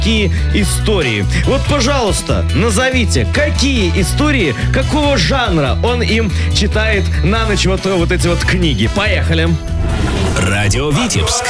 такие истории. Вот, пожалуйста, назовите, какие истории, какого жанра он им читает на ночь вот эти вот книги. Поехали. Радио Витебск.